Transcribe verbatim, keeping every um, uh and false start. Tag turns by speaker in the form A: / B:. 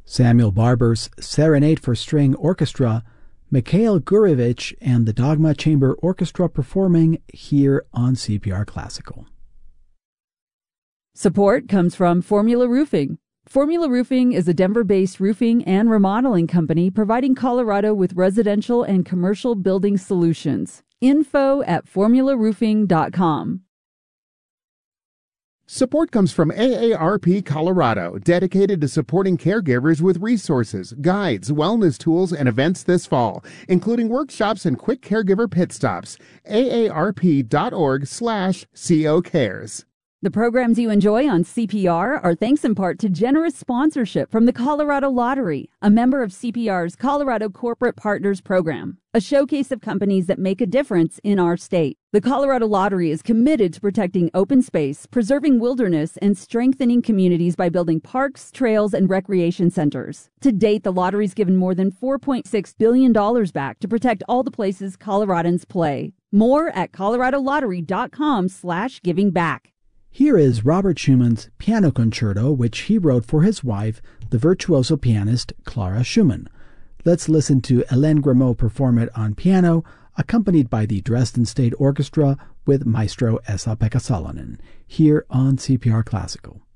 A: Samuel Barber's Serenade for String Orchestra, Mikhail Gurevich and the Dogma Chamber Orchestra performing here on C P R Classical.
B: Support comes from Formula Roofing. Formula Roofing is a Denver-based roofing and remodeling company providing Colorado with residential and commercial building solutions. Info at formula roofing dot com.
C: Support comes from A A R P Colorado, dedicated to supporting caregivers with resources, guides, wellness tools, and events this fall, including workshops and quick caregiver pit stops. A A R P dot org slash C O cares.
B: The programs you enjoy on C P R are thanks in part to generous sponsorship from the Colorado Lottery, a member of C P R's Colorado Corporate Partners Program, a showcase of companies that make a difference in our state. The Colorado Lottery is committed to protecting open space, preserving wilderness, and strengthening communities by building parks, trails, and recreation centers. To date, the lottery's given more than four point six billion dollars back to protect all the places Coloradans play. More at colorado lottery dot com slash giving back.
A: Here is Robert Schumann's Piano Concerto, which he wrote for his wife, the virtuoso pianist Clara Schumann. Let's listen to Hélène Grimaud perform it on piano, accompanied by the Dresden State Orchestra with Maestro Esa-Pekka Salonen, here on C P R Classical.